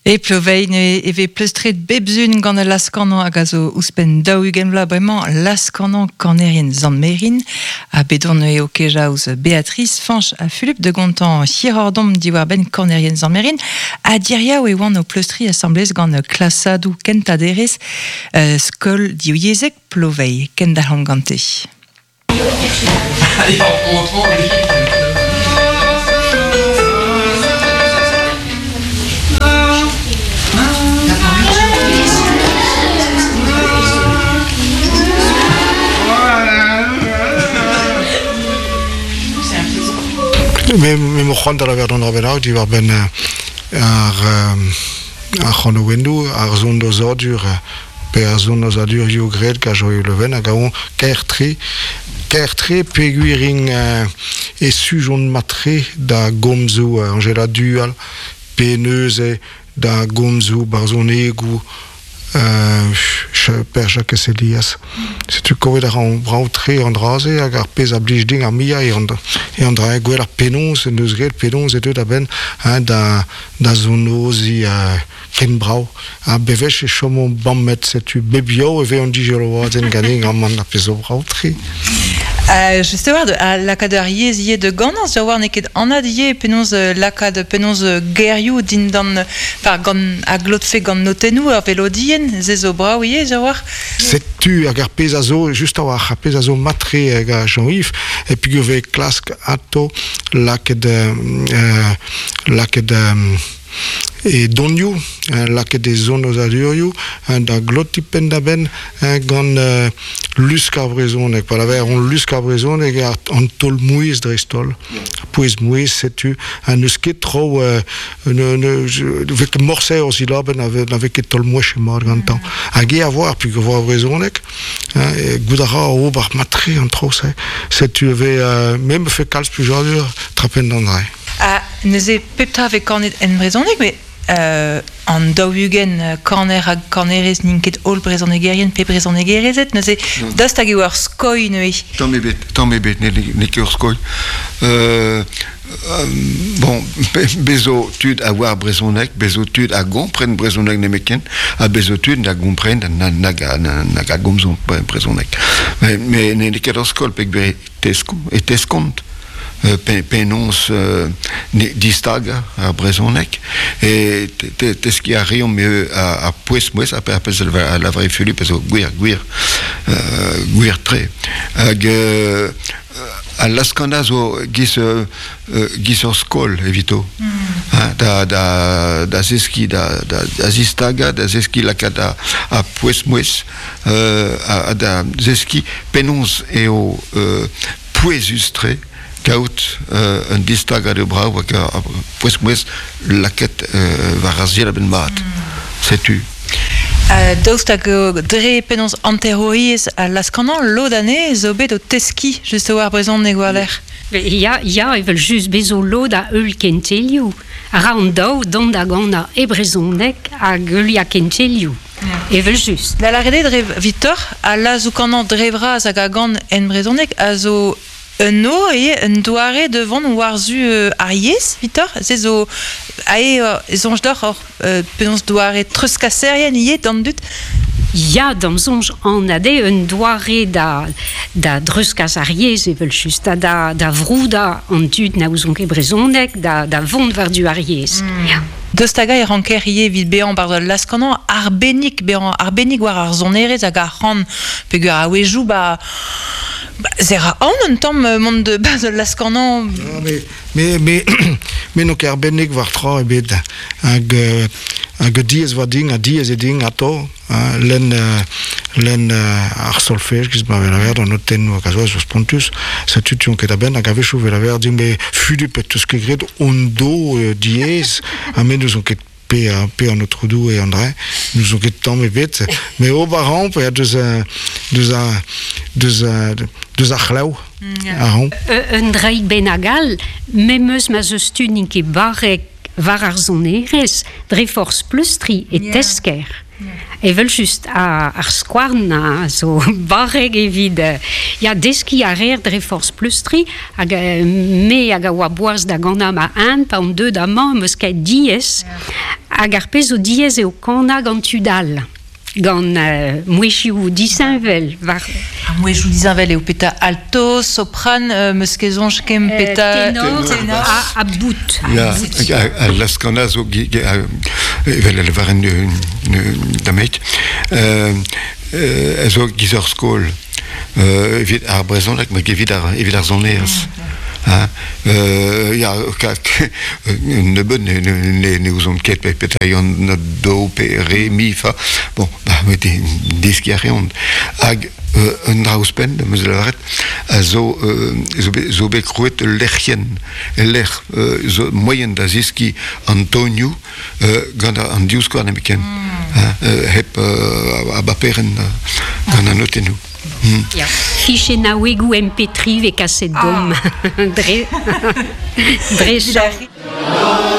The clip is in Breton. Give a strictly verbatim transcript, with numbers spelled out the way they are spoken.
E plovein eve pleustret bebzun gant laskanon hag a zo ouspen daougen vla bremañ laskanon kanerien zanmerin a bedon e o kejaouz Béatrice Fanch a Philippe de Gontan hirordom diwar ben kanerien zanmerin a diriaou e oan o pleustri assemblez gant klasadou kentaderez uh, skol dioiezek plovei kendalhom gante. Allez, on reprend les Me me mo chant ala ver don rabenau di war ben ar ar chant o wendou ar zon do zordur pe ar zon do zordur yo gred ka jo leven a gaon kaertre kaertre peguiring e sujon matre da gomzo Angela Dual peneuse da gomzo barzonegu per Jacques Elias. C'est tu kovet ar an brautre an draze hag ar pez a blijding ar mia e an e an dra gwell ar penons en deus gret penons e deud a ben hein, da, da zonozi a ken brau a bevech e chomon bammet setu bebio e ve an digelo en ganing an man a pez o brautre. Uh, juste war de a laka de ariez ie de gannaz ja war neket anad ie penons uh, laka de penons uh, gerioù din dan uh, par gant a glotfe gant notenou ar velodien ze zo brau ie ja war setu hag ar pez a zo just a war ar pez a zo matre hag a Jean-Yves e pi gove klask ato laket uh, laket um, e donioù laket de zonos adurioù da glotipen da ben gant uh, lusk ar brezonek pa la ver on lusk ar brezonek an tol mouiz drestol pouez mouiz setu an eus ket tro vek morse o zilaben na vek ket tol mouech e mat gantan hag e a voir pi gavo ar brezonek goudara o ober matre an tro se setu eve mem fe kalz pu jadur trapen dan dre. Ah, neuze pepta ve kornet en brezonek, mais euh, an daougen uh, korner hag kornerez ninket ol brezonegerien pe brezonegerezet, neuze dast hag e war skoi neue. Tant me bet, tant me bet, ne, ne ket ur skoi. Euh, euh, bon, be, bezo tud a war brezonek, bezo tud a gompren brezonek nemeken, a bezo tud na gompren na naga na naga gomzon brezonek. Mais mais ne ket ur skol pek be tesko et teskont. Penons euh, distag a brezonek et tes qui a riom me a pues moues a pez a la vraie Philippe so guir guir guir tre hag a laskanda zo gis gis ur skol evito da da da zeski da da zistaga da zeski lakat a a pues moues a da zeski penons e o pues ustre Kaut uh, un distag a de brau hag a pues mouez laket uh, va raziel a ben mat. Mm. Setu. Uh, Daoust hag dre penons anterroiez a laskanon lo d'ane zo bet o teski just war brezon negoaler. Ja, ja, evel just bezo lo da eul kentelioù. A ra an daou don da gant a e brezonek hag eul ya kentelioù. Yeah. Evel just. La la rede dre Victor a la zo kanan drevraz hag a gant en brezonek a zo un no et un doare devant warzu euh, ariez Victor c'est zo ae euh, zonj d'or euh, penons doare truskaserien ie dans dut ja dans zonj an ade un doare da da druskas ariez evel just da da vrouda an dut na ouzon ket brezonek da da vont var du ariez. Mm. Ja. Dostaga e ranker ie vid bean bar laskanon arbenik bean arbenik war ar zonerez hag ar ran pegur a wejou ba Bah, zera an un tamm mont de baz laskanon. Mais mais mais mais no ker bennek war tra e bet hag hag diez war ding a diez e ding ato len len ar solfège giz ma vela ver no ten no kazo so spontus sa tution ket a ben hag a vechou vela ver ding me fudu pet tout ce que gred on do diez a men nous on ket pe a pe an notre dou et André nous ont ket tamm e bet mais au baran pe a deus deus deus deus ar c'hlaou un dreig benagal memeus ma zeus tud n'int ket barek var ar zonerez dre force plustri et tesker. Evel just a, ar skouarn a zo barreg evit ya deski a rer dre force plustri hag me hag a oa boaz da gant am a un pa an deud amañ meus ket diez hag ar pezh o diez eo kannag an tudal. Gant uh, mouechiou disinvel var... Mouechiou disinvel eo peta alto, sopran, uh, meus kezonj kem peta... Tenor, tenor. A, a bout. Ja, a laskana zo evel el varen damet. Ez o gizor skol. Evit ar brezonek, ma evit ar zoneaz. Ja, kak, ne ben ne ne ne ouzon ket pe petaion not do pe re mi fa. Bon, bah me de deskiarion. Hag un drauspen de meus lavaret a zo zo zo be krouet lerchen. Ler zo moyen da ziski Antonio gant an diusko an emeken. Hep a baperen gant an otenu. Mm. Ja, fiche naouegou M P trois ve kaset dom. Ah. Dre... Dre...